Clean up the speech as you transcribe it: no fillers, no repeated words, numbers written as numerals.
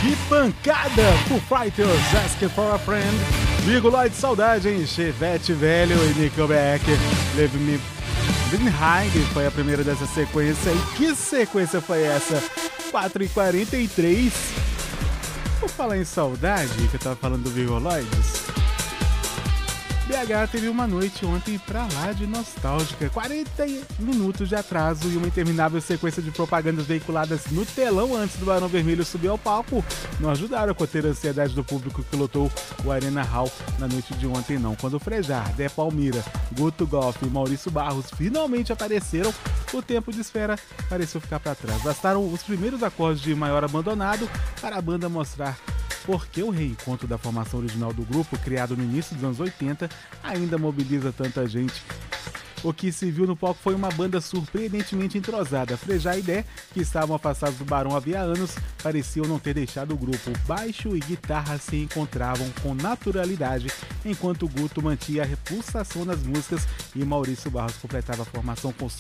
Que pancada! Foo Fighters, Ask for a Friend, Virguloid Saudade em Chevette Velho e Nickelback, Leave Me High foi a primeira dessa sequência. E que sequência foi essa? 4h43. Vou falar em saudade, que eu tava falando do Virguloides. BH teve uma noite ontem pra lá de nostálgica, 40 minutos de atraso e uma interminável sequência de propagandas veiculadas no telão antes do Barão Vermelho subir ao palco não ajudaram a conter a ansiedade do público que lotou o Arena Hall na noite de ontem não. Quando Frejá, Dé Palmira, Guto Goff e Maurício Barros finalmente apareceram, o tempo de espera pareceu ficar para trás. Bastaram os primeiros acordes de Maior Abandonado para a banda mostrar por que o reencontro da formação original do grupo, criado no início dos anos 80, ainda mobiliza tanta gente. O que se viu no palco foi uma banda surpreendentemente entrosada. Frejá e Dé, que estavam afastados do Barão havia anos, pareciam não ter deixado o grupo. Baixo e guitarra se encontravam com naturalidade, enquanto Guto mantinha a repulsação nas músicas e Maurício Barros completava a formação com